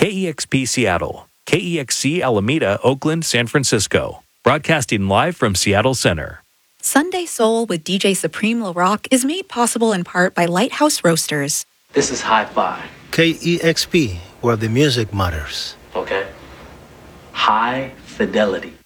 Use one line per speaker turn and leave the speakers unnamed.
KEXP Seattle, KEXC Alameda, Oakland, San Francisco. Broadcasting live from Seattle Center.
Sunday Soul with DJ Supreme LaRock is made possible in part by Lighthouse Roasters.
This is Hi-Fi.
KEXP, where the music matters.
Okay? High fidelity.